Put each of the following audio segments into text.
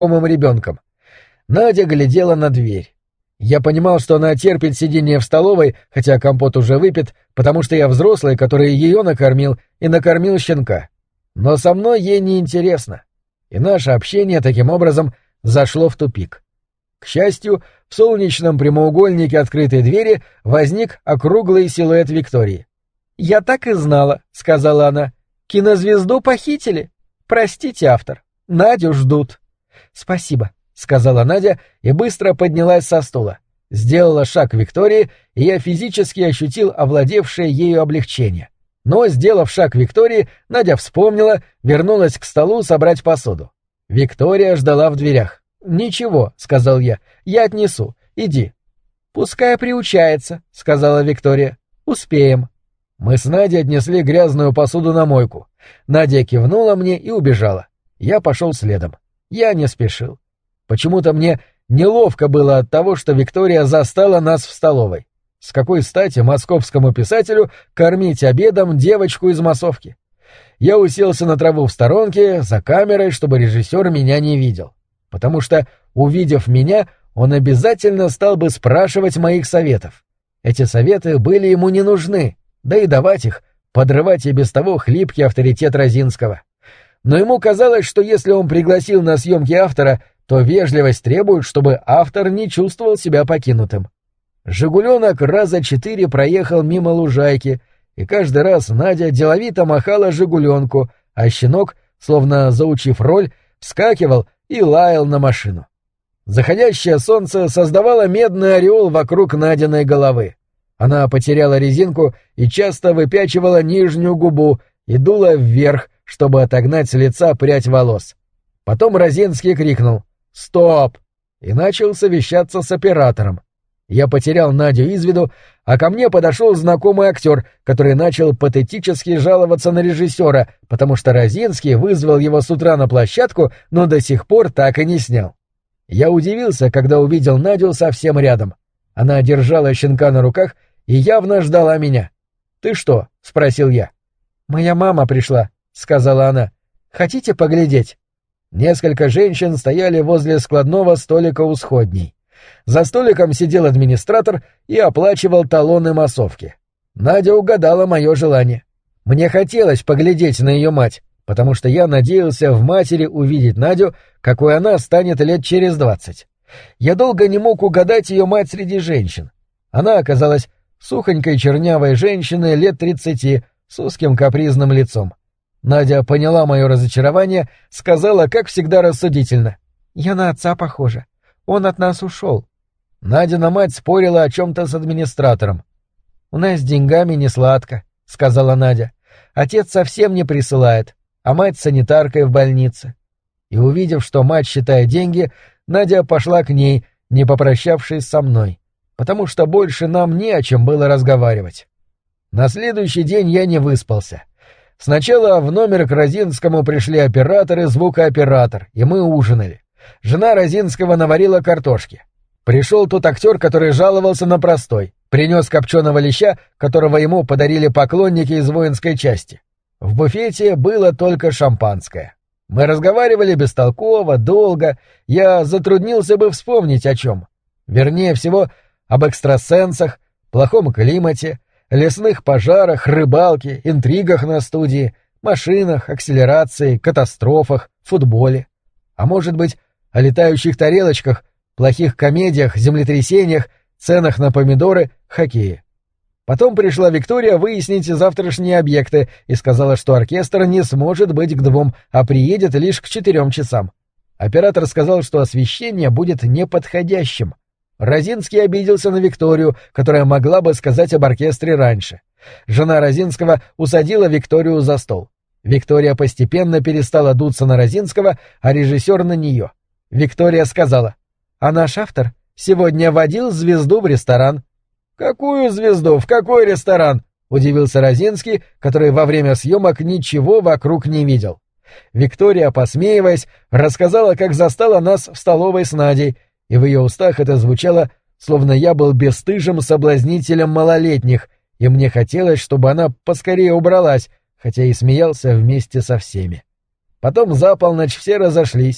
незнакомым ребенком. Надя глядела на дверь. Я понимал, что она терпит сидение в столовой, хотя компот уже выпит, потому что я взрослый, который ее накормил и накормил щенка. Но со мной ей не интересно. И наше общение таким образом зашло в тупик. К счастью, в солнечном прямоугольнике открытой двери возник округлый силуэт Виктории. «Я так и знала», — сказала она. «Кинозвезду похитили? Простите, автор. Надю ждут». «Спасибо», — сказала Надя и быстро поднялась со стула. Сделала шаг к Виктории, и я физически ощутил овладевшее ею облегчение. Но, сделав шаг к Виктории, Надя вспомнила, вернулась к столу собрать посуду. Виктория ждала в дверях. «Ничего», — сказал я отнесу. Иди». «Пускай приучается», — сказала Виктория. «Успеем». Мы с Надей отнесли грязную посуду на мойку. Надя кивнула мне и убежала. Я пошел следом. Я не спешил. Почему-то мне неловко было от того, что Виктория застала нас в столовой. С какой стати московскому писателю кормить обедом девочку из массовки? Я уселся на траву в сторонке, за камерой, чтобы режиссер меня не видел. Потому что, увидев меня, он обязательно стал бы спрашивать моих советов. Эти советы были ему не нужны, да и давать их, подрывать и без того хлипкий авторитет Разинского. Но ему казалось, что если он пригласил на съемки автора, то вежливость требует, чтобы автор не чувствовал себя покинутым. «Жигуленок» раза 4 проехал мимо лужайки, и каждый раз Надя деловито махала «Жигуленку», а щенок, словно заучив роль, вскакивал и лаял на машину. Заходящее солнце создавало медный ореол вокруг Надиной головы. Она потеряла резинку и часто выпячивала нижнюю губу и дула вверх, чтобы отогнать с лица прядь волос. Потом Разинский крикнул «Стоп!» и начал совещаться с оператором. Я потерял Надю из виду, а ко мне подошел знакомый актер, который начал патетически жаловаться на режиссера, потому что Разинский вызвал его с утра на площадку, но до сих пор так и не снял. Я удивился, когда увидел Надю совсем рядом. Она держала щенка на руках и явно ждала меня. «Ты что?» — спросил я. «Моя мама пришла», — сказала она. «Хотите поглядеть?» Несколько женщин стояли возле складного столика у сходней. За столиком сидел администратор и оплачивал талоны массовки. Надя угадала мое желание. Мне хотелось поглядеть на ее мать, потому что я надеялся в матери увидеть Надю, какой она станет лет через 20. Я долго не мог угадать ее мать среди женщин. Она оказалась сухонькой чернявой женщиной лет 30 с узким капризным лицом. Надя поняла мое разочарование, сказала, как всегда, рассудительно. «Я на отца похожа. Он от нас ушел». Надина мать спорила о чем-то с администратором. «У нас с деньгами не сладко», — сказала Надя. «Отец совсем не присылает, а мать санитаркой в больнице». И, увидев, что мать считает деньги, Надя пошла к ней, не попрощавшись со мной, потому что больше нам не о чем было разговаривать. На следующий день я не выспался. Сначала в номер к Разинскому пришли оператор и звукооператор, и мы ужинали. Жена Разинского наварила картошки. Пришел тот актер, который жаловался на простой, принес копченого леща, которого ему подарили поклонники из воинской части. В буфете было только шампанское. Мы разговаривали бестолково, долго, я затруднился бы вспомнить о чем. Вернее всего, об экстрасенсах, плохом климате, лесных пожарах, рыбалке, интригах на студии, машинах, акселерации, катастрофах, футболе. А может быть, о летающих тарелочках, плохих комедиях, землетрясениях, ценах на помидоры, хоккее. Потом пришла Виктория выяснить завтрашние объекты и сказала, что оркестр не сможет быть к 2, а приедет лишь к 4 часам. Оператор сказал, что освещение будет неподходящим. Разинский обиделся на Викторию, которая могла бы сказать об оркестре раньше. Жена Разинского усадила Викторию за стол. Виктория постепенно перестала дуться на Разинского, а режиссер на нее. Виктория сказала: «А наш автор сегодня водил звезду в ресторан». «Какую звезду? В какой ресторан?» — удивился Разинский, который во время съемок ничего вокруг не видел. Виктория, посмеиваясь, рассказала, как застала нас в столовой с Надей, и в ее устах это звучало, словно я был бесстыжим соблазнителем малолетних, и мне хотелось, чтобы она поскорее убралась, хотя и смеялся вместе со всеми. Потом за полночь все разошлись,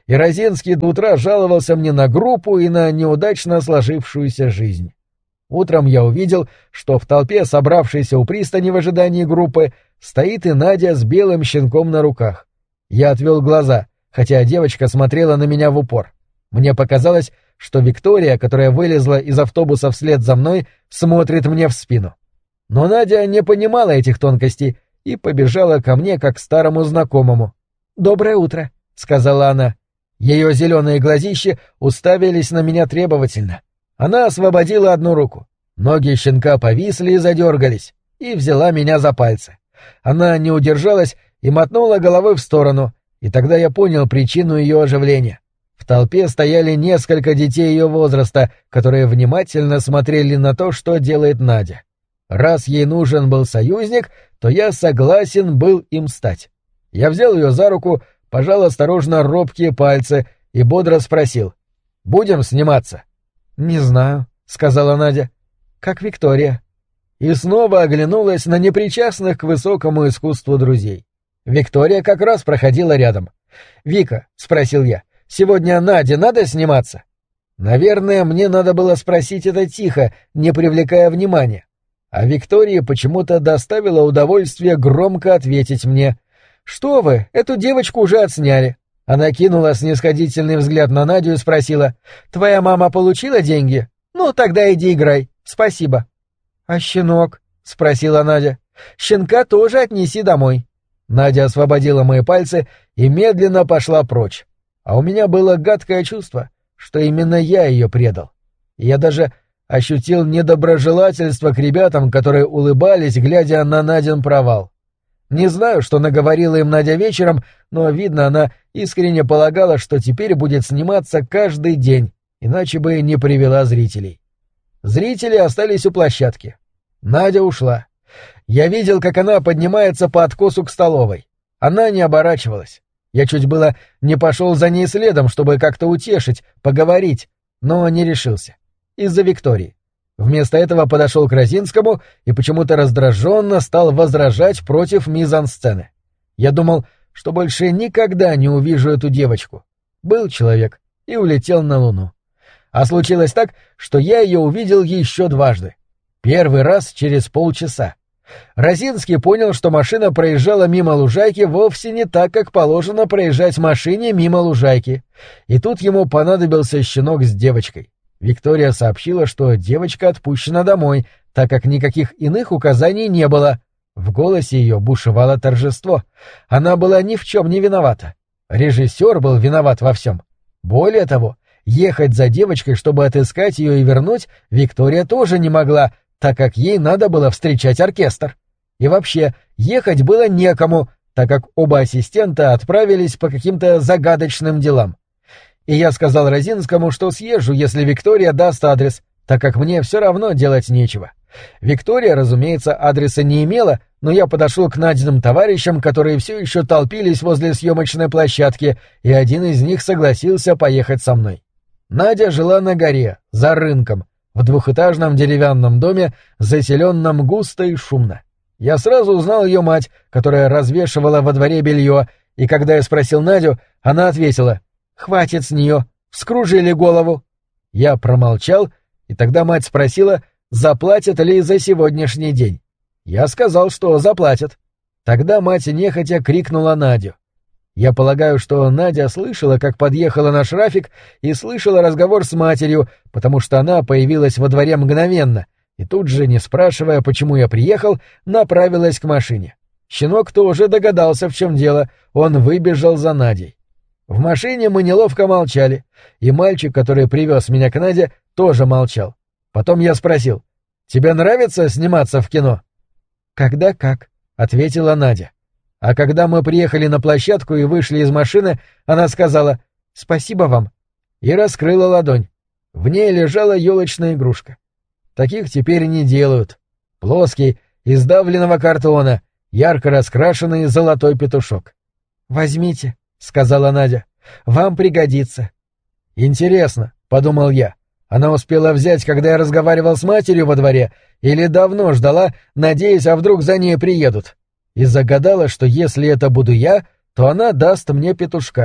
и Розинский до утра жаловался мне на группу и на неудачно сложившуюся жизнь. Утром я увидел, что в толпе, собравшейся у пристани в ожидании группы, стоит и Надя с белым щенком на руках. Я отвел глаза, хотя девочка смотрела на меня в упор. Мне показалось, что Виктория, которая вылезла из автобуса вслед за мной, смотрит мне в спину. Но Надя не понимала этих тонкостей и побежала ко мне как к старому знакомому. «Доброе утро», — сказала она. Ее зеленые глазищи уставились на меня требовательно. Она освободила одну руку. Ноги щенка повисли и задергались, и взяла меня за пальцы. Она не удержалась и мотнула головой в сторону, и тогда я понял причину ее оживления. В толпе стояли несколько детей ее возраста, которые внимательно смотрели на то, что делает Надя. Раз ей нужен был союзник, то я согласен был им стать. Я взял ее за руку, пожал осторожно робкие пальцы и бодро спросил: «Будем сниматься?» «Не знаю», — сказала Надя. «Как Виктория». И снова оглянулась на непричастных к высокому искусству друзей. Виктория как раз проходила рядом. «Вика», — спросил я, — «сегодня Наде надо сниматься?» Наверное, мне надо было спросить это тихо, не привлекая внимания. А Виктории почему-то доставило удовольствие громко ответить мне: «Что вы, эту девочку уже отсняли». Она кинула снисходительный взгляд на Надю и спросила: «Твоя мама получила деньги? Ну, тогда иди играй. Спасибо». «А щенок?» — спросила Надя. «Щенка тоже отнеси домой». Надя освободила мои пальцы и медленно пошла прочь. А у меня было гадкое чувство, что именно я ее предал. И я даже ощутил недоброжелательство к ребятам, которые улыбались, глядя на Надин провал. Не знаю, что наговорила им Надя вечером, но, видно, она искренне полагала, что теперь будет сниматься каждый день, иначе бы не привела зрителей. Зрители остались у площадки. Надя ушла. Я видел, как она поднимается по откосу к столовой. Она не оборачивалась. Я чуть было не пошел за ней следом, чтобы как-то утешить, поговорить, но не решился. Из-за Виктории. Вместо этого подошел к Розинскому и почему-то раздраженно стал возражать против мизансцены. Я думал, что больше никогда не увижу эту девочку. Был человек и улетел на Луну. А случилось так, что я ее увидел еще дважды. Первый раз через полчаса. Розинский понял, что машина проезжала мимо лужайки вовсе не так, как положено проезжать машине мимо лужайки. И тут ему понадобился щенок с девочкой. Виктория сообщила, что девочка отпущена домой, так как никаких иных указаний не было. В голосе ее бушевало торжество. Она была ни в чем не виновата. Режиссер был виноват во всем. Более того, ехать за девочкой, чтобы отыскать ее и вернуть, Виктория тоже не могла, так как ей надо было встречать оркестр. И вообще, ехать было некому, так как оба ассистента отправились по каким-то загадочным делам. И я сказал Розинскому, что съезжу, если Виктория даст адрес, так как мне все равно делать нечего. Виктория, разумеется, адреса не имела, но я подошел к Надиным товарищам, которые все еще толпились возле съемочной площадки, и один из них согласился поехать со мной. Надя жила на горе, за рынком, в двухэтажном деревянном доме, заселенном густо и шумно. Я сразу узнал ее мать, которая развешивала во дворе белье, и когда я спросил Надю, она ответила: «Хватит с нее, вскружили голову». Я промолчал, и тогда мать спросила, заплатят ли за сегодняшний день. Я сказал, что заплатят. Тогда мать нехотя крикнула Надю. Я полагаю, что Надя слышала, как подъехала наш Рафик, и слышала разговор с матерью, потому что она появилась во дворе мгновенно, и тут же, не спрашивая, почему я приехал, направилась к машине. Щенок тоже догадался, в чем дело, он выбежал за Надей. В машине мы неловко молчали, и мальчик, который привез меня к Наде, тоже молчал. Потом я спросил: «Тебе нравится сниматься в кино?» «Когда как», — ответила Надя. А когда мы приехали на площадку и вышли из машины, она сказала «Спасибо вам» и раскрыла ладонь. В ней лежала елочная игрушка. Таких теперь не делают. Плоский, из давленного картона, ярко раскрашенный золотой петушок. «Возьмите», — сказала Надя, — «вам пригодится». «Интересно», — подумал я, — она успела взять, когда я разговаривал с матерью во дворе, или давно ждала, надеясь, а вдруг за ней приедут, и загадала, что если это буду я, то она даст мне петушка.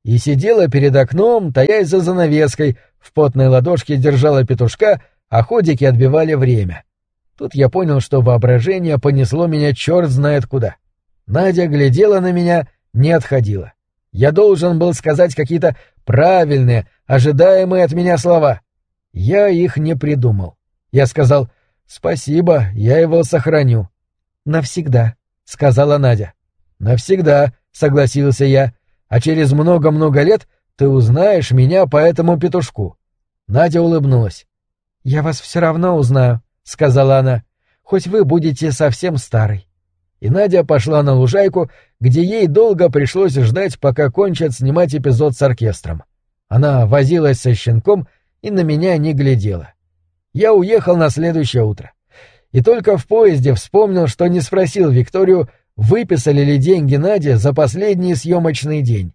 и сидела перед окном, таясь за занавеской, в потной ладошке держала петушка, а ходики отбивали время. Тут я понял, что воображение понесло меня черт знает куда. Надя глядела на меня, не отходила. Я должен был сказать какие-то правильные, ожидаемые от меня слова. Я их не придумал. Я сказал: «Спасибо, я его сохраню». «Навсегда», — сказала Надя. «Навсегда», — согласился я, — «а через много-много лет ты узнаешь меня по этому петушку». Надя улыбнулась. «Я вас все равно узнаю», — сказала она, — «хоть вы будете совсем старой». И Надя пошла на лужайку, где ей долго пришлось ждать, пока кончат снимать эпизод с оркестром. Она возилась со щенком и на меня не глядела. Я уехал на следующее утро. И только в поезде вспомнил, что не спросил Викторию, выписали ли деньги Наде за последний съемочный день.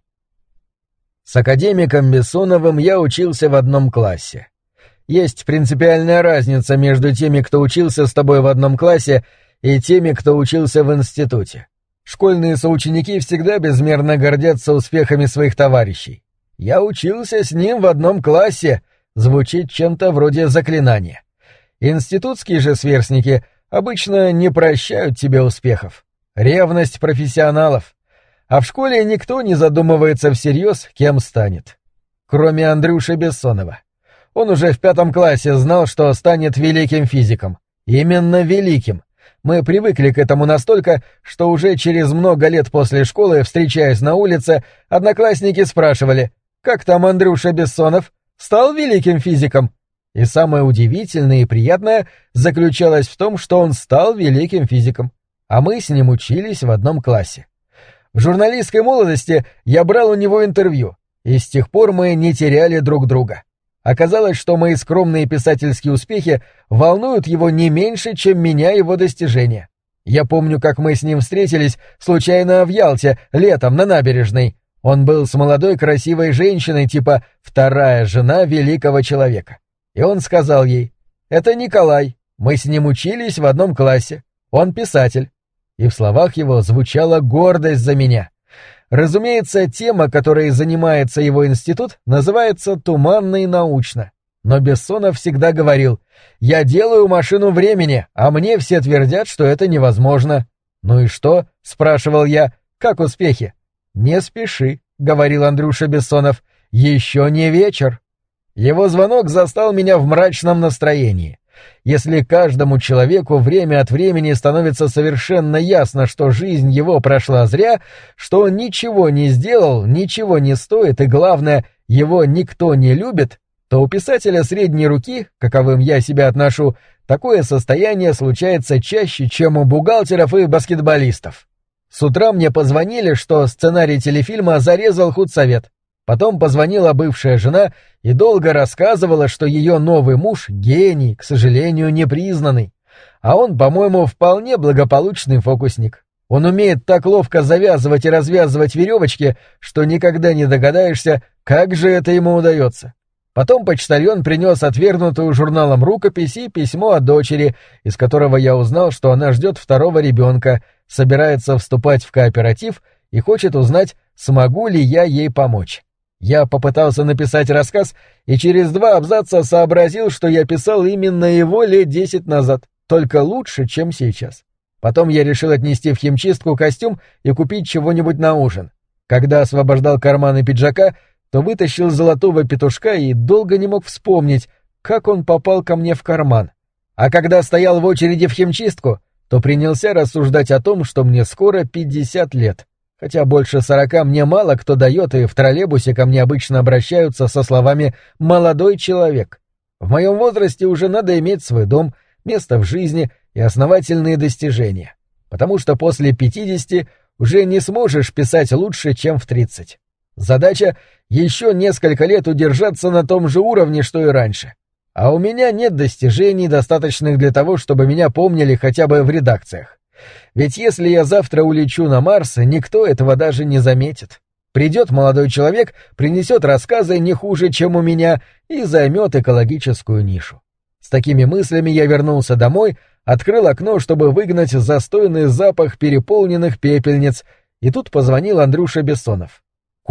С академиком Бессоновым я учился в одном классе. Есть принципиальная разница между теми, кто учился с тобой в одном классе, и теми, кто учился в институте. Школьные соученики всегда безмерно гордятся успехами своих товарищей. «Я учился с ним в одном классе» звучит чем-то вроде заклинания. Институтские же сверстники обычно не прощают тебе успехов. Ревность профессионалов. А в школе никто не задумывается всерьез, кем станет. Кроме Андрюши Бессонова. Он уже в 5 классе знал, что станет великим физиком. Именно великим. Мы привыкли к этому настолько, что уже через много лет после школы, встречаясь на улице, одноклассники спрашивали: «Как там Андрюша Бессонов? Стал великим физиком?» И самое удивительное и приятное заключалось в том, что он стал великим физиком, а мы с ним учились в одном классе. В журналистской молодости я брал у него интервью, и с тех пор мы не теряли друг друга. Оказалось, что мои скромные писательские успехи волнуют его не меньше, чем меня его достижения. Я помню, как мы с ним встретились случайно в Ялте, летом, на набережной. Он был с молодой красивой женщиной, типа вторая жена великого человека. И он сказал ей: «Это Николай, мы с ним учились в одном классе, он писатель». И в словах его звучала гордость за меня. Разумеется, тема, которой занимается его институт, называется «Туманно и научно». Но Бессонов всегда говорил: «Я делаю машину времени, а мне все твердят, что это невозможно». «Ну и что?» — спрашивал я. «Как успехи?» «Не спеши», — говорил Андрюша Бессонов, — «еще не вечер». Его звонок застал меня в мрачном настроении. Если каждому человеку время от времени становится совершенно ясно, что жизнь его прошла зря, что он ничего не сделал, ничего не стоит и, главное, его никто не любит, то у писателя средней руки, каковым я себя отношу, такое состояние случается чаще, чем у бухгалтеров и баскетболистов. С утра мне позвонили, что сценарий телефильма зарезал худсовет. Потом позвонила бывшая жена и долго рассказывала, что ее новый муж — гений, к сожалению, непризнанный. А он, по-моему, вполне благополучный фокусник. Он умеет так ловко завязывать и развязывать веревочки, что никогда не догадаешься, как же это ему удается. Потом почтальон принес отвергнутую журналом рукопись и письмо от дочери, из которого я узнал, что она ждет 2-го ребенка, собирается вступать в кооператив и хочет узнать, смогу ли я ей помочь. Я попытался написать рассказ и через 2 абзаца сообразил, что я писал именно его лет 10 назад, только лучше, чем сейчас. Потом я решил отнести в химчистку костюм и купить чего-нибудь на ужин. Когда освобождал карманы пиджака, то вытащил золотого петушка и долго не мог вспомнить, как он попал ко мне в карман. А когда стоял в очереди в химчистку, то принялся рассуждать о том, что мне скоро 50 лет. Хотя больше 40 мне мало кто дает, и в троллейбусе ко мне обычно обращаются со словами «молодой человек». В моем возрасте уже надо иметь свой дом, место в жизни и основательные достижения, потому что после 50 уже не сможешь писать лучше, чем в 30. Задача — еще несколько лет удержаться на том же уровне, что и раньше. А у меня нет достижений, достаточных для того, чтобы меня помнили хотя бы в редакциях. Ведь если я завтра улечу на Марс, никто этого даже не заметит. Придет молодой человек, принесет рассказы не хуже, чем у меня, и займет экологическую нишу. С такими мыслями я вернулся домой, открыл окно, чтобы выгнать застойный запах переполненных пепельниц, и тут позвонил Андрюша Бессонов. «Коля,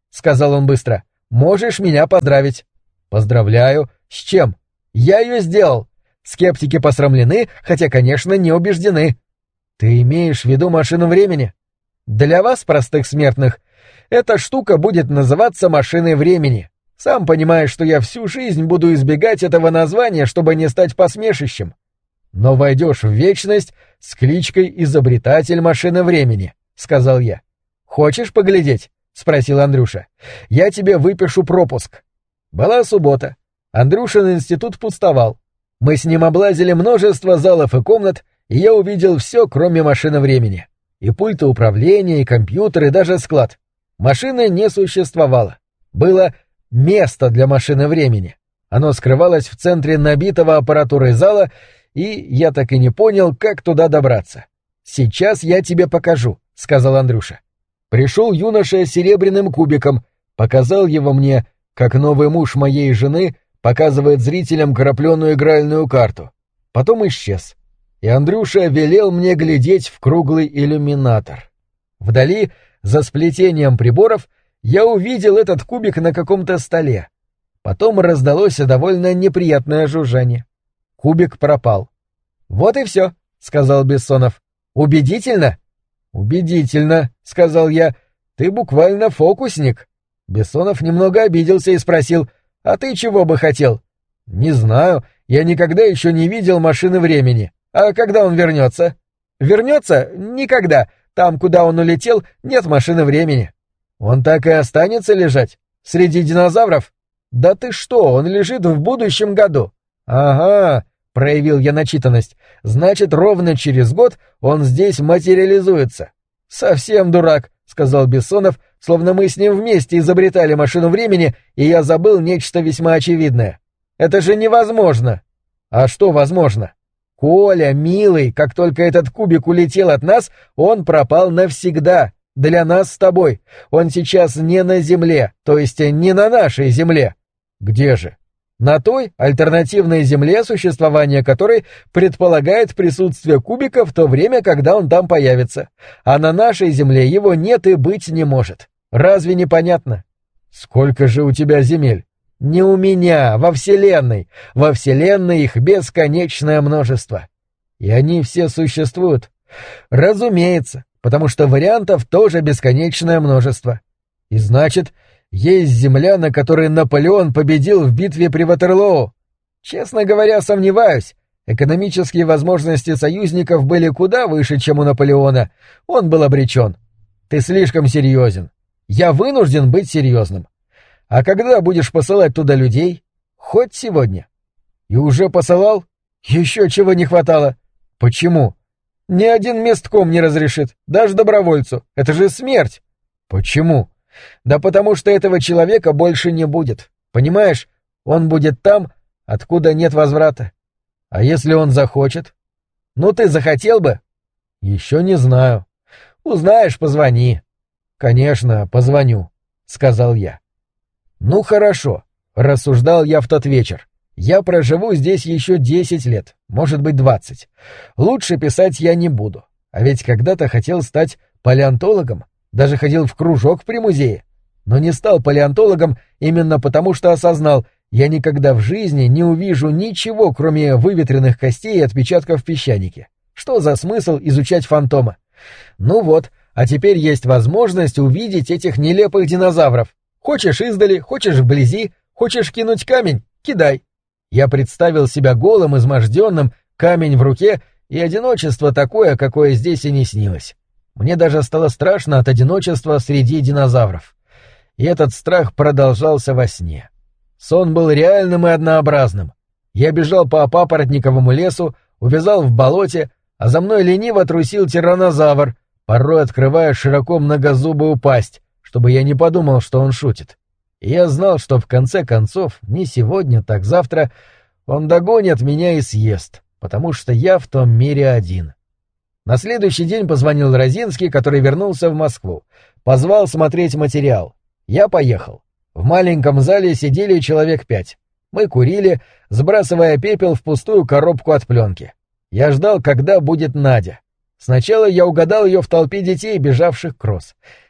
— сказал он быстро. «Можешь меня поздравить». «Поздравляю. С чем?» «Я ее сделал. Скептики посрамлены, хотя, конечно, не убеждены». «Ты имеешь в виду машину времени?» «Для вас, простых смертных, эта штука будет называться машиной времени. Сам понимаешь, что я всю жизнь буду избегать этого названия, чтобы не стать посмешищем. Но войдешь в вечность с кличкой «Изобретатель машины времени», — сказал я. «Хочешь поглядеть?» — спросил Андрюша. «Я тебе выпишу пропуск». Была суббота. Андрюшин институт пустовал. Мы с ним облазили множество залов и комнат, и я увидел все, кроме машины времени. И пульты управления, и компьютер, и даже склад. Машины не существовало. Было место для машины времени. Оно скрывалось в центре набитого аппаратурой зала, и я так и не понял, как туда добраться. «Сейчас я тебе покажу», — сказал Андрюша. Пришел юноша с серебряным кубиком, показал его мне, как новый муж моей жены показывает зрителям крапленую игральную карту. Потом исчез. И Андрюша велел мне глядеть в круглый иллюминатор. Вдали, за сплетением приборов, я увидел этот кубик на каком-то столе. Потом раздалось довольно неприятное жужжание. Кубик пропал. «Вот и все», — сказал Бессонов. «Убедительно?» «Убедительно», — сказал я. «Ты буквально фокусник». Бессонов немного обиделся и спросил: «А ты чего бы хотел?» «Не знаю, я никогда еще не видел машины времени. А когда он вернется?» «Вернется? Никогда. Там, куда он улетел, нет машины времени». «Он так и останется лежать? Среди динозавров?» «Да ты что, он лежит в будущем году». «Ага», — проявил я начитанность, «значит, ровно через год он здесь материализуется». «Совсем дурак», — сказал Бессонов, словно мы с ним вместе изобретали машину времени, и я забыл нечто весьма очевидное. «Это же невозможно». «А что возможно?» «Коля, милый, как только этот кубик улетел от нас, он пропал навсегда. Для нас с тобой. Он сейчас не на Земле, то есть не на нашей Земле». «Где же?» «На той альтернативной Земле, существование которой предполагает присутствие кубика в то время, когда он там появится. А на нашей Земле его нет и быть не может. Разве не понятно?» «Сколько же у тебя земель?» «Не у меня, во Вселенной. Во Вселенной их бесконечное множество. И они все существуют. Разумеется, потому что вариантов тоже бесконечное множество. И значит, есть земля, на которой Наполеон победил в битве при Ватерлоо. Честно говоря, сомневаюсь. Экономические возможности союзников были куда выше, чем у Наполеона. Он был обречен. Ты слишком серьезен. Я вынужден быть серьезным. А когда будешь посылать туда людей? Хоть сегодня. И уже посылал? Еще чего не хватало. Почему? Ни один местком не разрешит, даже добровольцу. Это же смерть. Почему? Да потому что этого человека больше не будет. Понимаешь, он будет там, откуда нет возврата. А если он захочет? Ну, ты захотел бы? Еще не знаю. Узнаешь, позвони. Конечно, позвоню, сказал я. Ну хорошо, рассуждал я в тот вечер. Я проживу здесь еще 10 лет, может быть 20. Лучше писать я не буду. А ведь когда-то хотел стать палеонтологом, даже ходил в кружок при музее. Но не стал палеонтологом именно потому, что осознал, я никогда в жизни не увижу ничего, кроме выветренных костей и отпечатков в песчанике. Что за смысл изучать фантома? Ну вот, а теперь есть возможность увидеть этих нелепых динозавров. Хочешь издали, хочешь вблизи, хочешь кинуть камень — кидай. Я представил себя голым, изможденным, камень в руке, и одиночество такое, какое здесь и не снилось. Мне даже стало страшно от одиночества среди динозавров. И этот страх продолжался во сне. Сон был реальным и однообразным. Я бежал по папоротниковому лесу, увязал в болоте, а за мной лениво трусил тираннозавр, порой открывая широко многозубую пасть, чтобы я не подумал, что он шутит. И я знал, что в конце концов, не сегодня, так завтра, он догонит меня и съест, потому что я в том мире один. На следующий день позвонил Розинский, который вернулся в Москву. Позвал смотреть материал. Я поехал. В маленьком зале сидели человек 5. Мы курили, сбрасывая пепел в пустую коробку от пленки. Я ждал, когда будет Надя. Сначала я угадал ее в толпе детей, бежавших к Рос.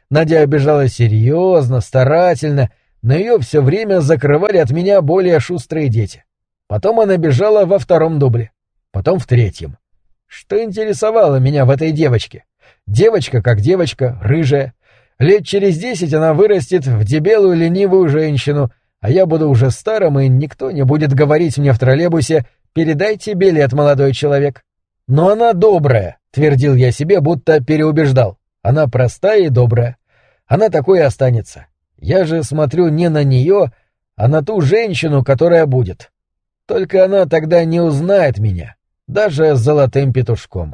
Надя бежала серьезно, старательно, но ее все время закрывали от меня более шустрые дети. Потом она бежала во втором дубле, потом в третьем. Что интересовало меня в этой девочке? Девочка как девочка, рыжая. Лет через 10 она вырастет в дебелую ленивую женщину, а я буду уже старым, и никто не будет говорить мне в троллейбусе: «Передайте билет, молодой человек». «Но она добрая», — твердил я себе, будто переубеждал. «Она простая и добрая. Она такой и останется. Я же смотрю не на нее, а на ту женщину, которая будет. Только она тогда не узнает меня, даже с золотым петушком».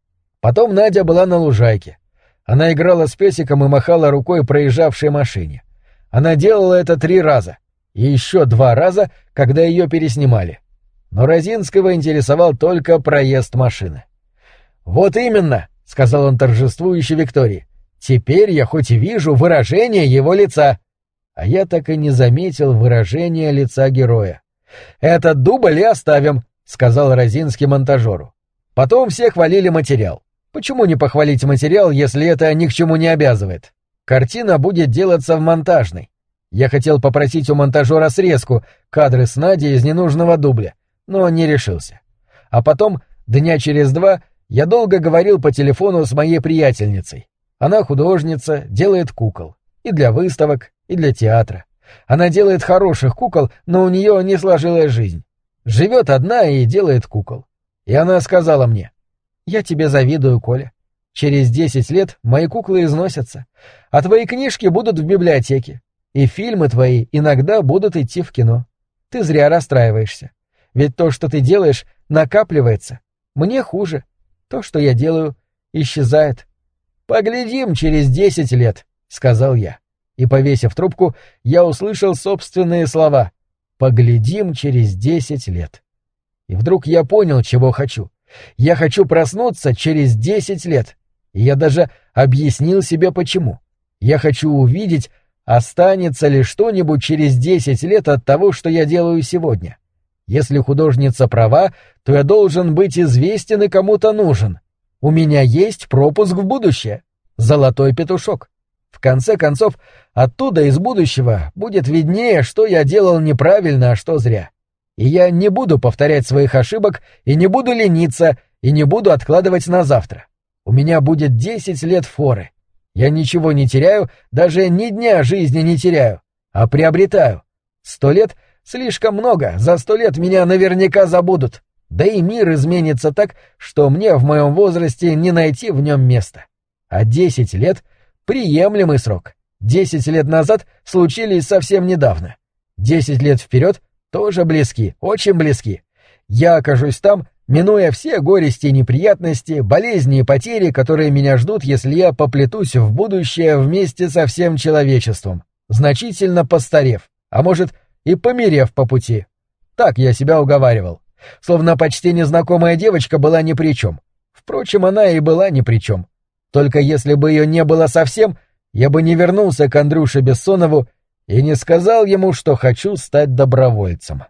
Потом Надя была на лужайке. Она играла с песиком и махала рукой проезжавшей машине. Она делала это 3 раза, и еще 2 раза, когда ее переснимали. Но Разинского интересовал только проезд машины. «Вот именно», — сказал он торжествующе Виктории, — «теперь я хоть и вижу выражение его лица». А я так и не заметил выражения лица героя. «Этот дубль и оставим», — сказал Разинский монтажеру. Потом все хвалили материал. Почему не похвалить материал, если это ни к чему не обязывает? Картина будет делаться в монтажной. Я хотел попросить у монтажера срезку, кадры с Надей из ненужного дубля, но не решился. А потом, дня через 2, я долго говорил по телефону с моей приятельницей. Она художница, делает кукол. И для выставок, и для театра. Она делает хороших кукол, но у нее не сложилась жизнь. Живет одна и делает кукол. И она сказала мне: «Я тебе завидую, Коля. Через 10 лет мои куклы износятся, а твои книжки будут в библиотеке, и фильмы твои иногда будут идти в кино. Ты зря расстраиваешься. Ведь то, что ты делаешь, накапливается. Мне хуже. То, что я делаю, исчезает. Поглядим через 10 лет», — сказал я. И, повесив трубку, я услышал собственные слова: «Поглядим через 10 лет». И вдруг я понял, чего хочу. Я хочу проснуться через 10 лет. И я даже объяснил себе почему. Я хочу увидеть, останется ли что-нибудь через 10 лет от того, что я делаю сегодня. Если художница права, то я должен быть известен и кому-то нужен. У меня есть пропуск в будущее. Золотой петушок. В конце концов, оттуда из будущего будет виднее, что я делал неправильно, а что зря. И я не буду повторять своих ошибок, и не буду лениться, и не буду откладывать на завтра. У меня будет 10 лет форы. Я ничего не теряю, даже ни дня жизни не теряю, а приобретаю. 100 лет — слишком много, за 100 лет меня наверняка забудут. Да и мир изменится так, что мне в моем возрасте не найти в нем места. А 10 лет — приемлемый срок. 10 лет назад случились совсем недавно. 10 лет вперед тоже близки, очень близки. Я окажусь там, минуя все горести и неприятности, болезни и потери, которые меня ждут, если я поплетусь в будущее вместе со всем человечеством, значительно постарев, а может и померев по пути. Так я себя уговаривал. Словно почти незнакомая девочка была ни при чем. Впрочем, она и была ни при чем. Только если бы ее не было совсем, я бы не вернулся к Андрюше Бессонову и не сказал ему, что хочу стать добровольцем.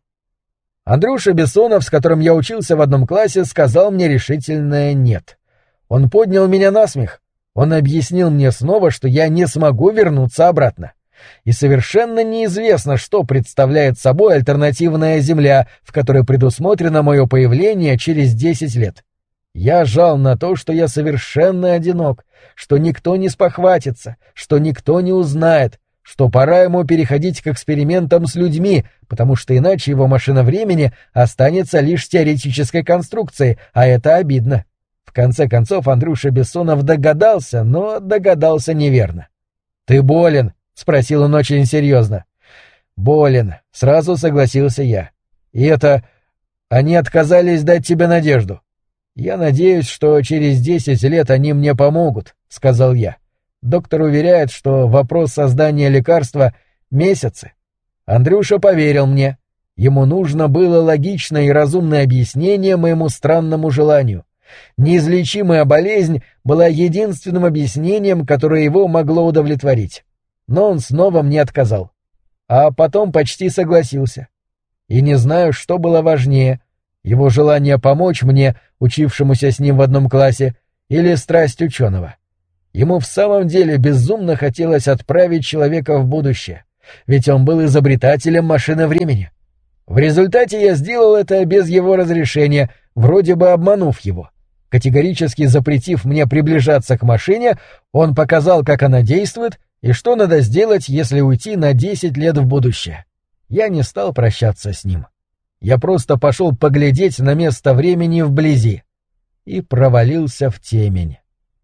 Андрюша Бессонов, с которым я учился в одном классе, сказал мне решительное «нет». Он поднял меня на смех. Он объяснил мне снова, что я не смогу вернуться обратно. И совершенно неизвестно, что представляет собой альтернативная Земля, в которой предусмотрено мое появление через 10 лет. Я жал на то, что я совершенно одинок, что никто не спохватится, что никто не узнает, что пора ему переходить к экспериментам с людьми, потому что иначе его машина времени останется лишь теоретической конструкцией, а это обидно. В конце концов Андрюша Бессонов догадался, но догадался неверно. «Ты болен?» — спросил он очень серьезно. «Болен», — сразу согласился я. «И это... они отказались дать тебе надежду». «Я надеюсь, что через 10 лет они мне помогут», — сказал я. Доктор уверяет, что вопрос создания лекарства — месяцы. Андрюша поверил мне. Ему нужно было логичное и разумное объяснение моему странному желанию. Неизлечимая болезнь была единственным объяснением, которое его могло удовлетворить. Но он снова мне отказал. А потом почти согласился. И не знаю, что было важнее — его желание помочь мне, учившемуся с ним в одном классе, или страсть ученого. Ему в самом деле безумно хотелось отправить человека в будущее, ведь он был изобретателем машины времени. В результате я сделал это без его разрешения, вроде бы обманув его. Категорически запретив мне приближаться к машине, он показал, как она действует и что надо сделать, если уйти на 10 лет в будущее. Я не стал прощаться с ним. Я просто пошел поглядеть на место времени вблизи и провалился в темень.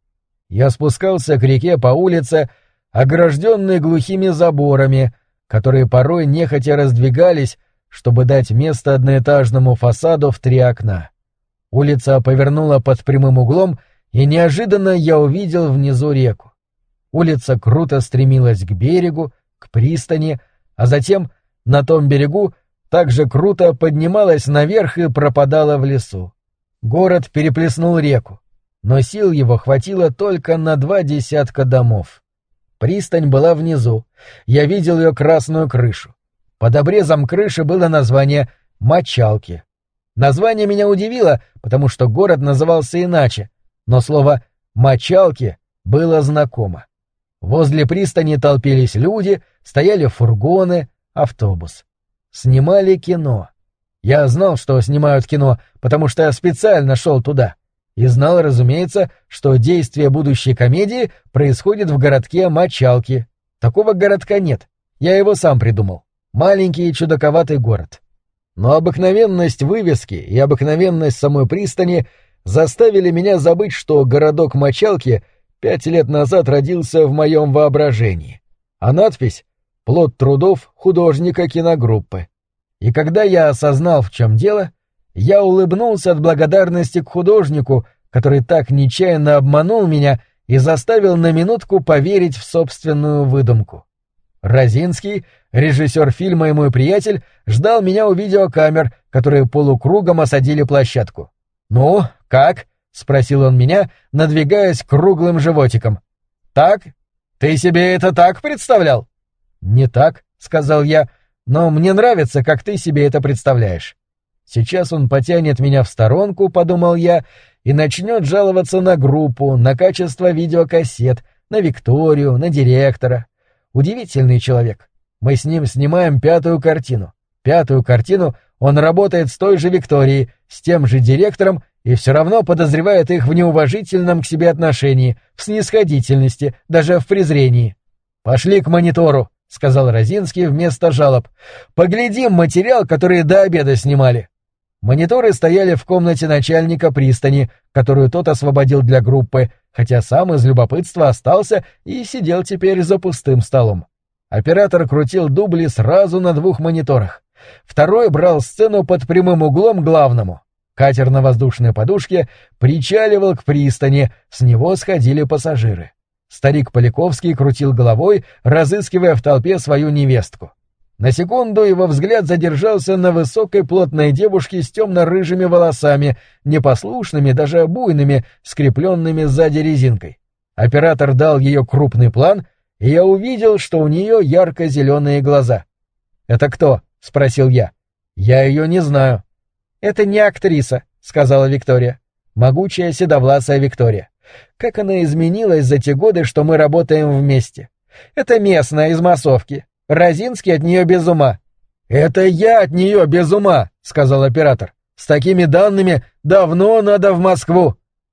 Я спускался к реке по улице, огражденной глухими заборами, которые порой нехотя раздвигались, чтобы дать место одноэтажному фасаду в 3 окна. Улица повернула под прямым углом, и неожиданно я увидел внизу реку. Улица круто стремилась к берегу, к пристани, а затем на том берегу также круто поднималась наверх и пропадала в лесу. Город переплеснул реку, но сил его хватило только на 2 десятка домов. Пристань была внизу, я видел ее красную крышу. Под обрезом крыши было название «Мочалки». Название меня удивило, потому что город назывался иначе, но слово «мочалки» было знакомо. Возле пристани толпились люди, стояли фургоны, автобус. Снимали кино. Я знал, что снимают кино, потому что я специально шел туда. И знал, разумеется, что действие будущей комедии происходит в городке Мочалки. Такого городка нет. Я его сам придумал. Маленький и чудаковатый город. Но обыкновенность вывески и обыкновенность самой пристани заставили меня забыть, что городок Мочалки 5 лет назад родился в моем воображении, а надпись — плод трудов художника киногруппы. И когда я осознал, в чем дело, я улыбнулся от благодарности к художнику, который так нечаянно обманул меня и заставил на минутку поверить в собственную выдумку. Разинский, режиссер фильма и мой приятель, ждал меня у видеокамер, которые полукругом осадили площадку. «Ну, как?» — спросил он меня, надвигаясь круглым животиком. «Так? Ты себе это так представлял?» «Не так», — сказал я, — «но мне нравится, как ты себе это представляешь». Сейчас он потянет меня в сторонку, подумал я, и начнет жаловаться на группу, на качество видеокассет, на Викторию, на директора. Удивительный человек. Мы с ним снимаем 5-ю картину. 5-ю картину он работает с той же Викторией, с тем же директором, и все равно подозревает их в неуважительном к себе отношении, в снисходительности, даже в презрении. «Пошли к монитору», — сказал Разинский вместо жалоб. «Поглядим материал, который до обеда снимали». Мониторы стояли в комнате начальника пристани, которую тот освободил для группы, хотя сам из любопытства остался и сидел теперь за пустым столом. Оператор крутил дубли сразу на 2 мониторах. Второй брал сцену под прямым углом к главному. Катер на воздушной подушке причаливал к пристани, с него сходили пассажиры. Старик Поляковский крутил головой, разыскивая в толпе свою невестку. На секунду его взгляд задержался на высокой плотной девушке с темно-рыжими волосами, непослушными, даже буйными, скрепленными сзади резинкой. Оператор дал ее крупный план, и я увидел, что у нее ярко-зеленые глаза. «Это кто?» — спросил я. «Я ее не знаю». «Это не актриса», — сказала Виктория. Могучая седовласая Виктория. Как она изменилась за те годы, что мы работаем вместе. Это местная из массовки. Разинский от нее без ума. «Это я от нее без ума», — сказал оператор. «С такими данными давно надо в Москву».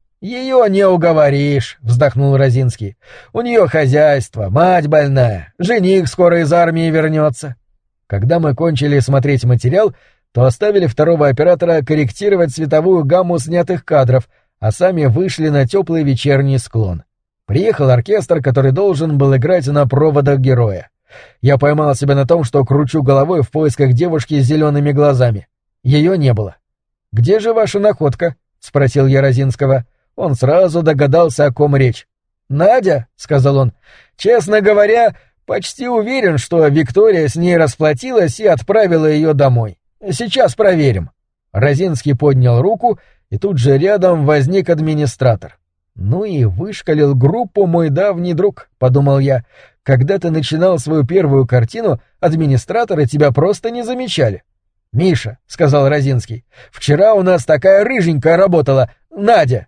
«Ее не уговоришь», — вздохнул Разинский. «У нее хозяйство, мать больная, жених скоро из армии вернется». Когда мы кончили смотреть материал, то оставили второго оператора корректировать цветовую гамму снятых кадров, а сами вышли на теплый вечерний склон. Приехал оркестр, который должен был играть на проводах героя. Я поймал себя на том, что кручу головой в поисках девушки с зелеными глазами. Ее не было. «Где же ваша находка?» — спросил я Разинского. Он сразу догадался, о ком речь. «Надя», — сказал он, — «честно говоря, почти уверен, что Виктория с ней расплатилась и отправила ее домой. Сейчас проверим». Разинский поднял руку, и тут же рядом возник администратор. «Ну и вышкалил группу мой давний друг», — подумал я. «Когда ты начинал свою 1-ю картину, администраторы тебя просто не замечали». «Миша», — сказал Разинский, — «вчера у нас такая рыженькая работала, Надя».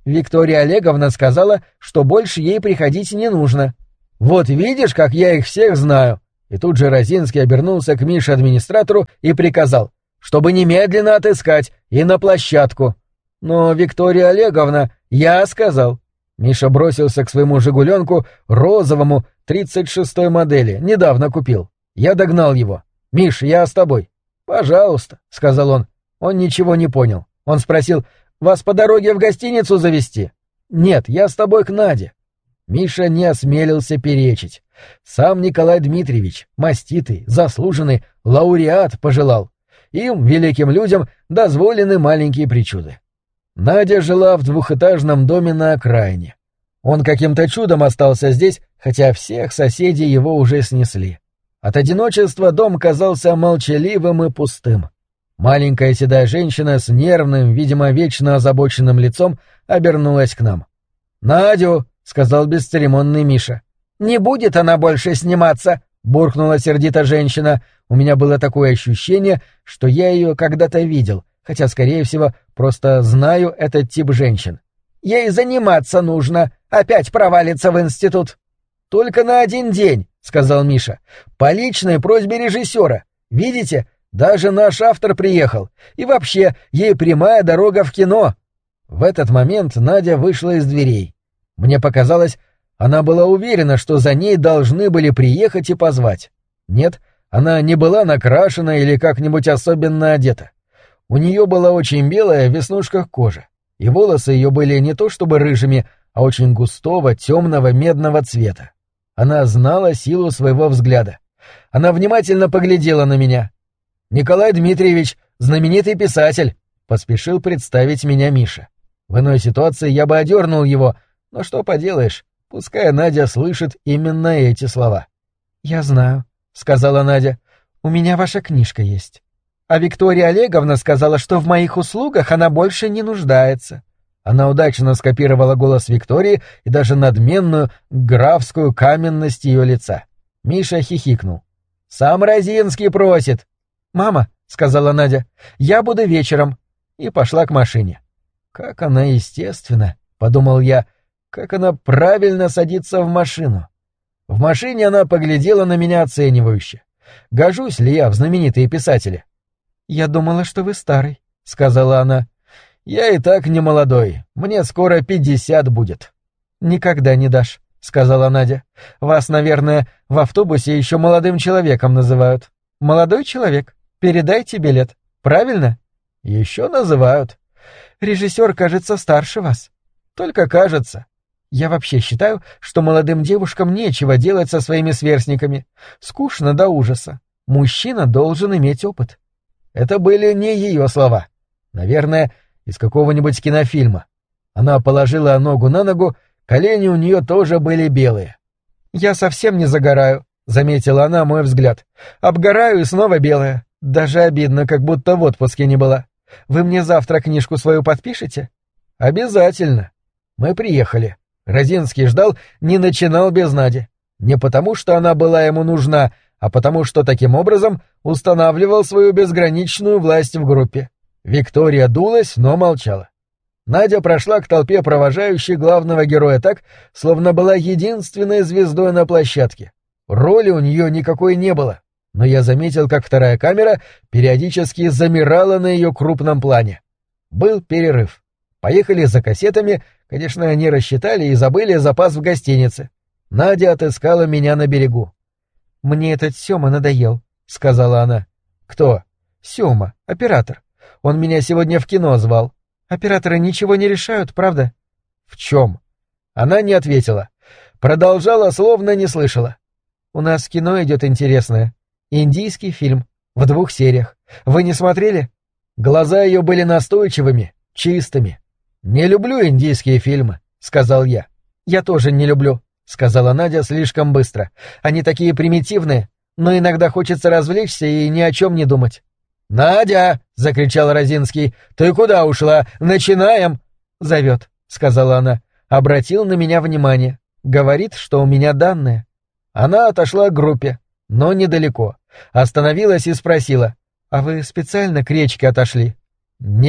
Виктория Олеговна сказала, что больше ей приходить не нужно. Вот видишь, как я их всех знаю. И тут же Розинский обернулся к Мише-администратору и приказал, чтобы немедленно отыскать и на площадку. Но, Виктория Олеговна, я сказал. Миша бросился к своему «Жигуленку» розовому 36-й модели, недавно купил. Я догнал его. «Миш, я с тобой». «Пожалуйста», — сказал он. Он ничего не понял. Он спросил, «Вас по дороге в гостиницу завезти?» «Нет, я с тобой к Наде». Миша не осмелился перечить. Сам Николай Дмитриевич, маститый, заслуженный, лауреат, пожелал. Им, великим людям, дозволены маленькие причуды. Надя жила в двухэтажном доме на окраине. Он каким-то чудом остался здесь, хотя всех соседей его уже снесли. От одиночества дом казался молчаливым и пустым. Маленькая седая женщина с нервным, видимо, вечно озабоченным лицом обернулась к нам. «Надю!» — сказал бесцеремонный Миша. «Не будет она больше сниматься!» — буркнула сердито женщина. У меня было такое ощущение, что я ее когда-то видел, хотя, скорее всего, просто знаю этот тип женщин. «Ей заниматься нужно, опять провалится в институт». «Только на один день», — сказал Миша, — «по личной просьбе режиссера. Видите, даже наш автор приехал. И вообще, ей прямая дорога в кино». В этот момент Надя вышла из дверей. Мне показалось, она была уверена, что за ней должны были приехать и позвать. Нет, она не была накрашена или как-нибудь особенно одета. У нее была очень белая в веснушках кожа, и волосы ее были не то чтобы рыжими, а очень густого, темного, медного цвета. Она знала силу своего взгляда. Она внимательно поглядела на меня. «Николай Дмитриевич, знаменитый писатель», — поспешил представить меня Миша. В иной ситуации я бы одернул его, но что поделаешь, пускай Надя слышит именно эти слова. «Я знаю», — сказала Надя, — «у меня ваша книжка есть. А Виктория Олеговна сказала, что в моих услугах она больше не нуждается». Она удачно скопировала голос Виктории и даже надменную графскую каменность ее лица. Миша хихикнул. «Сам Розинский просит». «Мама», — сказала Надя, — «я буду вечером». И пошла к машине. «Как она естественна», — подумал я, — «как она правильно садится в машину». В машине она поглядела на меня оценивающе. Гожусь ли я в знаменитые писатели? «Я думала, что вы старый», — сказала она. «Я и так не молодой, мне скоро 50 будет». «Никогда не дашь», — сказала Надя. «Вас, наверное, в автобусе еще молодым человеком называют. Молодой человек, передайте билет, правильно?» «Еще называют». «Режиссер, кажется, старше вас». «Только кажется». «Я вообще считаю, что молодым девушкам нечего делать со своими сверстниками. Скучно до ужаса. Мужчина должен иметь опыт». Это были не ее слова. Наверное, из какого-нибудь кинофильма. Она положила ногу на ногу, колени у нее тоже были белые. «Я совсем не загораю», — заметила она мой взгляд. «Обгораю и снова белая. Даже обидно, как будто в отпуске не была. Вы мне завтра книжку свою подпишете?» «Обязательно». Мы приехали. Розинский ждал, не начинал без Нади. Не потому, что она была ему нужна, а потому, что таким образом устанавливал свою безграничную власть в группе. Виктория дулась, но молчала. Надя прошла к толпе провожающих главного героя так, словно была единственной звездой на площадке. Роли у нее никакой не было, но я заметил, как вторая камера периодически замирала на ее крупном плане. Был перерыв. Поехали за кассетами, конечно, они рассчитали и забыли запас в гостинице. Надя отыскала меня на берегу. «Мне этот Сёма надоел», — сказала она. «Кто?» «Сёма, оператор. Он меня сегодня в кино звал. Операторы ничего не решают, правда?» «В чем?» Она не ответила. Продолжала, словно не слышала. «У нас кино идет интересное. Индийский фильм. В 2 сериях. Вы не смотрели?» Глаза ее были настойчивыми, чистыми. «Не люблю индийские фильмы», — сказал я. «Я тоже не люблю», — сказала Надя слишком быстро. «Они такие примитивные, но иногда хочется развлечься и ни о чем не думать». «Надя!» — закричал Розинский. «Ты куда ушла? Начинаем!» «Зовет», — сказала она. Обратил на меня внимание. Говорит, что у меня данные. Она отошла к группе, но недалеко. Остановилась и спросила. «А вы специально к речке отошли?» «Нет»,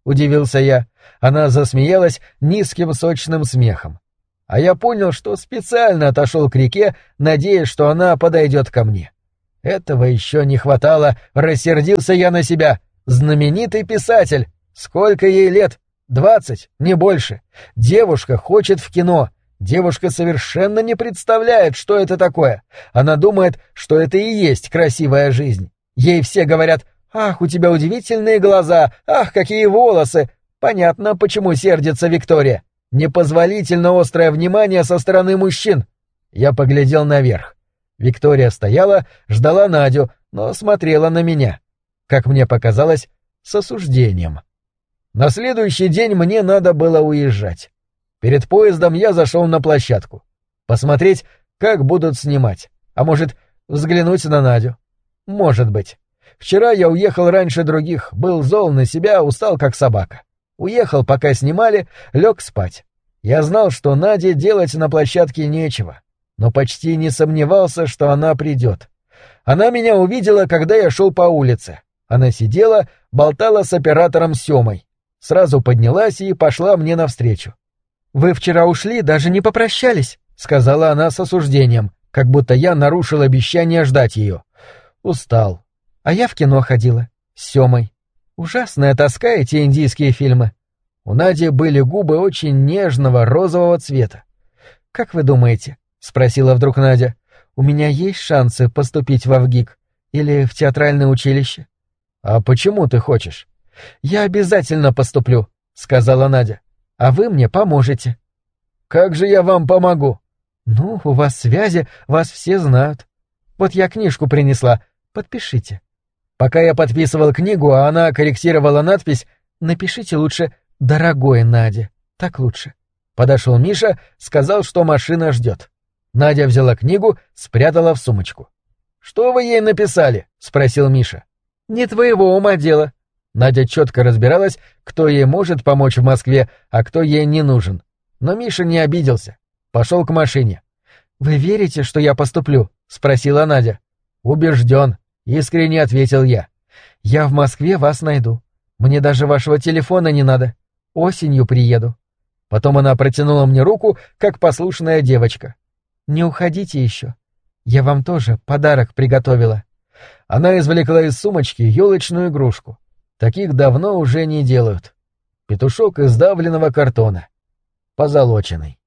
— удивился я. Она засмеялась низким сочным смехом. А я понял, что специально отошел к реке, надеясь, что она подойдет ко мне. Этого еще не хватало, рассердился я на себя. Знаменитый писатель. Сколько ей лет? 20, не больше. Девушка хочет в кино. Девушка совершенно не представляет, что это такое. Она думает, что это и есть красивая жизнь. Ей все говорят: «Ах, у тебя удивительные глаза! Ах, какие волосы!» Понятно, почему сердится Виктория. Непозволительно острое внимание со стороны мужчин. Я поглядел наверх. Виктория стояла, ждала Надю, но смотрела на меня. Как мне показалось, с осуждением. На следующий день мне надо было уезжать. Перед поездом я зашел на площадку. Посмотреть, как будут снимать. А может, взглянуть на Надю. Может быть. Вчера я уехал раньше других, был зол на себя, устал как собака. Уехал, пока снимали, лег спать. Я знал, что Наде делать на площадке нечего, но почти не сомневался, что она придет. Она меня увидела, когда я шел по улице. Она сидела, болтала с оператором Семой. Сразу поднялась и пошла мне навстречу. «Вы вчера ушли, даже не попрощались», — сказала она с осуждением, как будто я нарушил обещание ждать ее. Устал. А я в кино ходила. С Семой. Ужасная тоска эти индийские фильмы. У Нади были губы очень нежного розового цвета. «Как вы думаете?» — спросила вдруг Надя. «У меня есть шансы поступить в ВГИК? Или в театральное училище?» «А почему ты хочешь?» «Я обязательно поступлю», — сказала Надя. «А вы мне поможете». «Как же я вам помогу?» «Ну, у вас связи, вас все знают. Вот я книжку принесла, подпишите». Пока я подписывал книгу, а она корректировала надпись, напишите лучше «Дорогой Надя», так лучше. Подошел Миша, сказал, что машина ждет. Надя взяла книгу, спрятала в сумочку. «Что вы ей написали?» — спросил Миша. «Не твоего ума дело». Надя четко разбиралась, кто ей может помочь в Москве, а кто ей не нужен. Но Миша не обиделся. Пошел к машине. «Вы верите, что я поступлю?» — спросила Надя. «Убежден», — искренне ответил я. «Я в Москве вас найду. Мне даже вашего телефона не надо. Осенью приеду». Потом она протянула мне руку, как послушная девочка. «Не уходите еще. Я вам тоже подарок приготовила». Она извлекла из сумочки елочную игрушку. Таких давно уже не делают. Петушок из давленного картона. Позолоченный.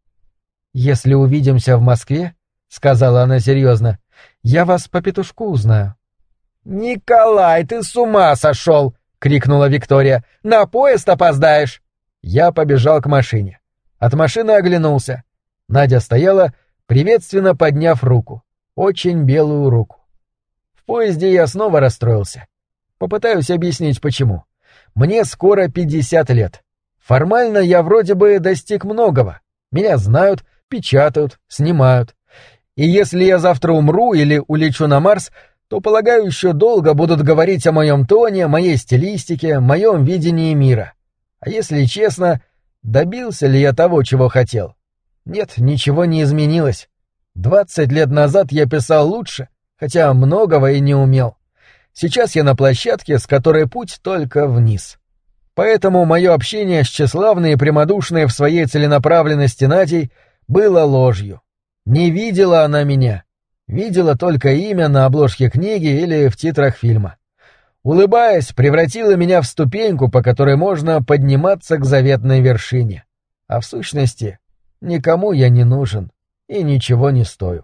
«Если увидимся в Москве, — сказала она серьезно, — я вас по петушку узнаю». «Николай, ты с ума сошел!» — крикнула Виктория. «На поезд опоздаешь!» Я побежал к машине. От машины оглянулся. Надя стояла, приветственно подняв руку. Очень белую руку. В поезде я снова расстроился. Попытаюсь объяснить, почему. Мне скоро 50 лет. Формально я вроде бы достиг многого. Меня знают, печатают, снимают. И если я завтра умру или улечу на Марс, то, полагаю, еще долго будут говорить о моем тоне, моей стилистике, моем видении мира. А если честно, добился ли я того, чего хотел? Нет, ничего не изменилось. 20 лет назад я писал лучше, хотя многого и не умел. Сейчас я на площадке, с которой путь только вниз. Поэтому мое общение с тщеславной и прямодушной в своей целенаправленности Надей было ложью. Не видела она меня. Видела только имя на обложке книги или в титрах фильма. Улыбаясь, превратила меня в ступеньку, по которой можно подниматься к заветной вершине. А в сущности, никому я не нужен и ничего не стою.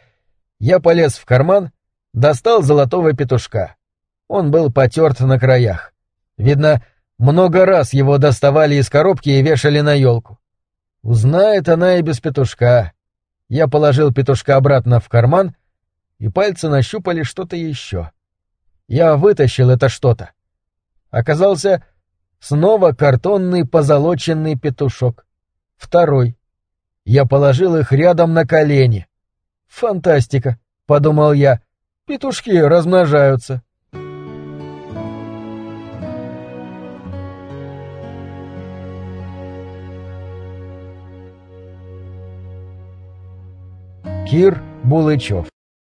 Я полез в карман, достал золотого петушка. Он был потерт на краях. Видно, много раз его доставали из коробки и вешали на елку. Узнает она и без петушка. Я положил петушка обратно в карман, и пальцы нащупали что-то еще. Я вытащил это что-то. Оказался снова картонный позолоченный петушок. Второй. Я положил их рядом на колени. «Фантастика», — подумал я, — «петушки размножаются». Кир Булычев.